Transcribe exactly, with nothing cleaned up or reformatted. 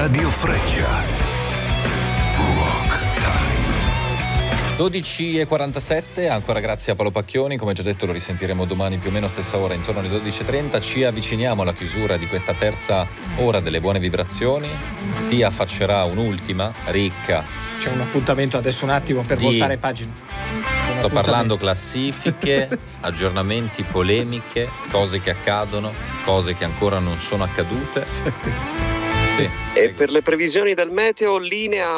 Radio Freccia. Rock Time. dodici e quarantasette, ancora grazie a Paolo Pacchioni, come già detto lo risentiremo domani più o meno stessa ora, intorno alle dodici e trenta. Ci avviciniamo alla chiusura di questa terza ora delle buone vibrazioni, si affaccerà un'ultima ricca. C'è un appuntamento adesso un attimo per Di- voltare pagine. Un Sto parlando appuntamento. classifiche, aggiornamenti, polemiche, cose che accadono, cose che ancora non sono accadute. Sì. E per le previsioni del meteo, linea